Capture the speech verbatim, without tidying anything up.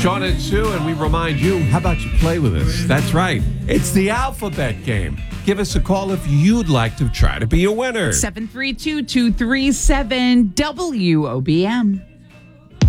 Sean and Sue, and we remind you, how about you play with us? That's right. It's the alphabet game. Give us a call if you'd like to try to be a winner. seven three two, two three seven W O B M.